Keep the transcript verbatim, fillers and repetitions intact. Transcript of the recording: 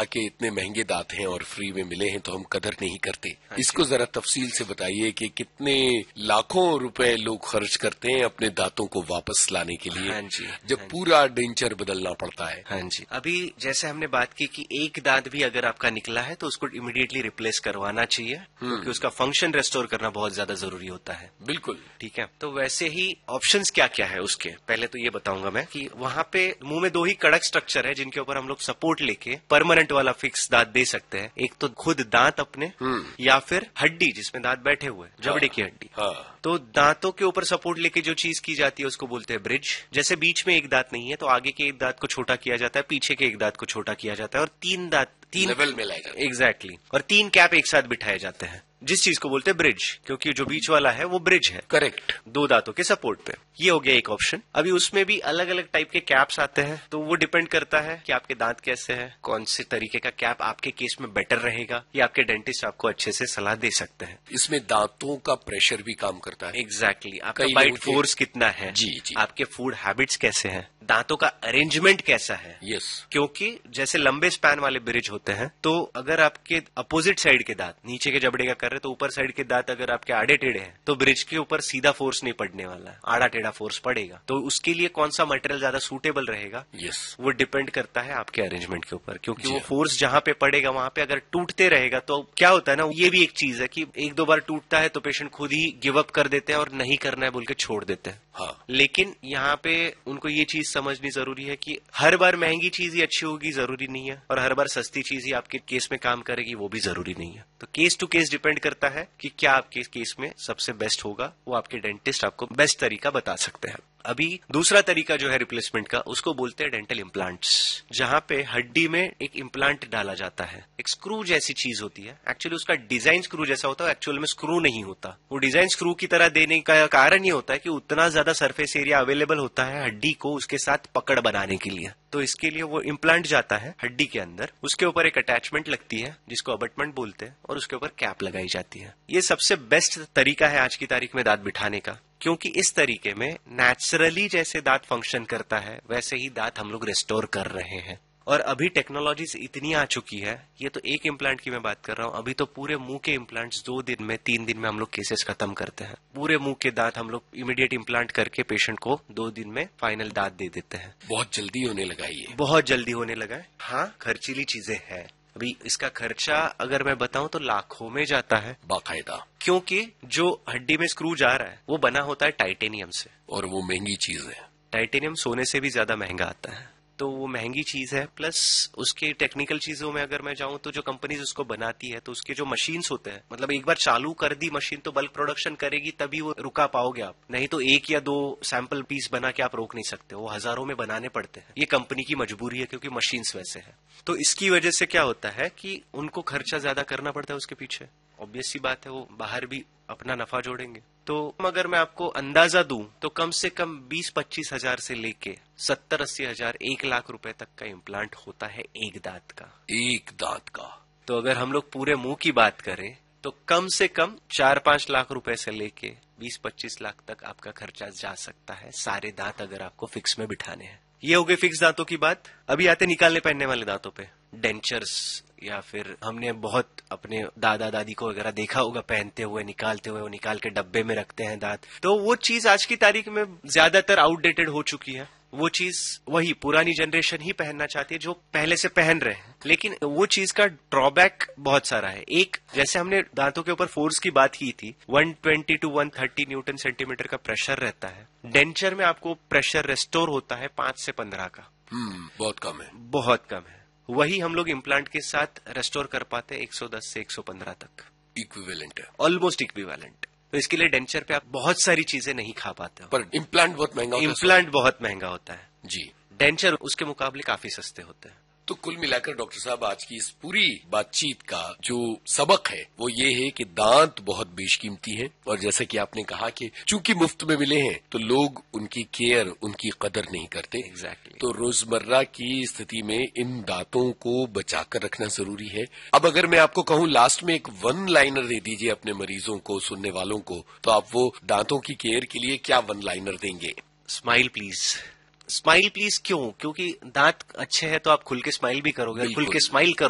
कहा कि इतने महंगे दांत हैं और फ्री में मिले हैं तो हम कदर नहीं करते। इसको जरा तफसील से बताइए कि कितने लाखों रुपए लोग खर्च करते हैं अपने दांतों को वापस लाने के लिए। हाँ जी, जब हाँ पूरा डेंचर बदलना पड़ता है। हाँ जी, अभी जैसे हमने बात की कि एक दांत भी अगर आपका निकला है तो उसको इमीडिएटली रिप्लेस करवाना चाहिए, क्योंकि उसका फंक्शन रेस्टोर करना बहुत ज्यादा जरूरी होता है। बिल्कुल ठीक है। तो वैसे ही ऑप्शंस क्या क्या है उसके, पहले तो ये बताऊंगा मैं कि वहां पे मुंह में दो ही कड़क स्ट्रक्चर है जिनके ऊपर हम लोग सपोर्ट लेके परमानेंट वाला फिक्स दांत दे सकते हैं। एक तो खुद दांत अपने, या फिर हड्डी जिसमें दांत बैठे हुए, जबड़े की हड्डी। हाँ। तो दांतों के ऊपर सपोर्ट लेके जो चीज की जाती है उसको बोलते हैं ब्रिज। जैसे बीच में एक दांत नहीं है तो आगे के एक दांत को छोटा किया जाता है, पीछे के एक दांत को छोटा किया जाता है, और तीन दांत तीन लेवल में लाए जाते हैं। एग्जैक्टली, और तीन कैप एक साथ बिठाए जाते हैं, जिस चीज को बोलते हैं ब्रिज, क्योंकि जो बीच वाला है वो ब्रिज है। करेक्ट। दो दांतों के सपोर्ट पे। ये हो गया एक ऑप्शन। अभी उसमें भी अलग अलग टाइप के कैप्स आते हैं, तो वो डिपेंड करता है कि आपके दांत कैसे हैं, कौन से तरीके का कैप आपके केस में बेटर रहेगा, या आपके डेंटिस्ट आपको अच्छे से सलाह दे सकते हैं। इसमें दांतों का प्रेशर भी काम करता है। Exactly exactly. आपका बाइट फोर्स कितना है, जी जी, आपके फूड हैबिट्स कैसे हैं, दांतों का अरेंजमेंट कैसा है। यस। क्योंकि जैसे लंबे स्पैन वाले ब्रिज होते हैं, तो अगर आपके अपोजिट साइड के दांत नीचे के जबड़े का कर रहे हैं, तो ऊपर साइड के दांत अगर आपके आड़े टेढ़े हैं तो ब्रिज के ऊपर सीधा फोर्स नहीं पड़ने वाला है, आड़ा टेढ़ा फोर्स पड़ेगा। तो उसके लिए कौन सा मटेरियल ज्यादा सूटेबल रहेगा, यस, वो डिपेंड करता है आपके अरेंजमेंट के ऊपर। क्योंकि वो फोर्स जहां पे पड़ेगा वहां पे अगर टूटते रहेगा तो क्या होता है ना, ये भी एक चीज है कि एक दो बार टूटता है तो पेशेंट खुद ही गिव अप कर देते हैं और नहीं करना है बोल के छोड़ देते हैं। हाँ। लेकिन यहाँ पे उनको ये चीज समझनी जरूरी है कि हर बार महंगी चीज ही अच्छी होगी जरूरी नहीं है, और हर बार सस्ती चीज ही आपके केस में काम करेगी वो भी जरूरी नहीं है। तो केस टू केस डिपेंड करता है कि क्या आपके केस में सबसे बेस्ट होगा, वो आपके डेंटिस्ट आपको बेस्ट तरीका बता सकते हैं। अभी दूसरा तरीका जो है रिप्लेसमेंट का, उसको बोलते हैं डेंटल इम्प्लांट्स, जहां पे हड्डी में एक इम्प्लांट डाला जाता है। एक स्क्रू जैसी चीज होती है, एक्चुअली उसका डिजाइन स्क्रू जैसा होता है, एक्चुअल में स्क्रू नहीं होता। वो डिजाइन स्क्रू की तरह देने का कारण ये होता है कि उतना ज्यादा सरफेस एरिया अवेलेबल होता है हड्डी को उसके साथ पकड़ बनाने के लिए। तो इसके लिए वो इम्प्लांट जाता है हड्डी के अंदर, उसके ऊपर एक अटैचमेंट लगती है जिसको अबटमेंट बोलते हैं, और उसके ऊपर कैप लगाई जाती है। ये सबसे बेस्ट तरीका है आज की तारीख में दांत बिठाने का, क्योंकि इस तरीके में नेचुरली जैसे दांत फंक्शन करता है वैसे ही दांत हम लोग रिस्टोर कर रहे हैं। और अभी टेक्नोलॉजीज इतनी आ चुकी है, ये तो एक इम्प्लांट की मैं बात कर रहा हूँ, अभी तो पूरे मुंह के इम्प्लांट्स दो दिन में तीन दिन में हम लोग केसेस खत्म करते हैं। पूरे मुंह के दांत हम लोग इमीडिएट इम्प्लांट करके पेशेंट को दो दिन में फाइनल दांत दे देते हैं। बहुत जल्दी होने लगा ये, बहुत जल्दी होने लगा है। हाँ, खर्चीली चीजें हैं। अभी इसका खर्चा अगर मैं बताऊं तो लाखों में जाता है बाकायदा, क्योंकि जो हड्डी में स्क्रू जा रहा है वो बना होता है टाइटेनियम से, और वो महंगी चीज है। टाइटेनियम सोने से भी ज्यादा महंगा आता है, तो वो महंगी चीज है। प्लस उसके टेक्निकल चीजों में अगर मैं जाऊं तो जो कंपनीज उसको बनाती है, तो उसके जो मशीन्स होते हैं, मतलब एक बार चालू कर दी मशीन तो बल्क प्रोडक्शन करेगी तभी वो रुका पाओगे आप, नहीं तो एक या दो सैंपल पीस बना के आप रोक नहीं सकते, वो हजारों में बनाने पड़ते हैं। ये कंपनी की मजबूरी है क्योंकि मशीन्स वैसे है। तो इसकी वजह से क्या होता है कि उनको खर्चा ज्यादा करना पड़ता है उसके पीछे। ऑब्वियस सी बात है, वो बाहर भी अपना नफा जोड़ेंगे। तो अगर मैं आपको अंदाजा दूं तो कम से कम बीस पच्चीस हजार से लेके सत्तर अस्सी हजार एक लाख रुपए तक का इम्प्लांट होता है एक दांत का। एक दांत का। तो अगर हम लोग पूरे मुंह की बात करें तो कम से कम चार पांच लाख रुपए से लेके बीस पच्चीस लाख तक आपका खर्चा जा सकता है, सारे दांत अगर आपको फिक्स में बिठाने हैं। ये हो गई फिक्स दांतों की बात। अभी आते निकालने पहनने वाले दांतों पे, डेंचर्स, या फिर हमने बहुत अपने दादा दादी को वगैरह देखा होगा पहनते हुए, निकालते हुए, वो निकाल के डब्बे में रखते हैं दांत। तो वो चीज आज की तारीख में ज्यादातर आउटडेटेड हो चुकी है। वो चीज वही पुरानी जनरेशन ही पहनना चाहती है जो पहले से पहन रहे हैं, लेकिन वो चीज का ड्रॉबैक बहुत सारा है। एक, जैसे हमने दांतों के ऊपर फोर्स की बात की थी, एक सौ बीस टू एक सौ तीस न्यूटन सेंटीमीटर का प्रेशर रहता है। डेंचर में आपको प्रेशर रेस्टोर होता है पांच से पंद्रह का। हम्म बहुत कम है, बहुत कम है। वही हम लोग इम्प्लांट के साथ रेस्टोर कर पाते हैं एक सौ दस से एक सौ पंद्रह तक। इक्विवेलेंट है, ऑलमोस्ट इक्विवेलेंट। तो इसके लिए डेंचर पे आप बहुत सारी चीजें नहीं खा पाते हो। पर इम्प्लांट बहुत महंगा होता है। इम्प्लांट बहुत महंगा होता है जी, डेंचर उसके मुकाबले काफी सस्ते होते हैं। तो कुल मिलाकर डॉक्टर साहब आज की इस पूरी बातचीत का जो सबक है वो ये है कि दांत बहुत बेशकीमती हैं, और जैसा कि आपने कहा कि चूंकि मुफ्त में मिले हैं तो लोग उनकी केयर, उनकी कदर नहीं करते। एग्जैक्टली। तो रोजमर्रा की स्थिति में इन दांतों को बचाकर रखना जरूरी है। अब अगर मैं आपको कहूं लास्ट में एक वन लाइनर दे दीजिए अपने मरीजों को, सुनने वालों को, तो आप वो दांतों की केयर के लिए क्या वन लाइनर देंगे? Smile please. स्माइल प्लीज क्यों? क्योंकि दांत अच्छे हैं तो आप खुल के स्माइल भी करोगे, खुल के स्माइल करो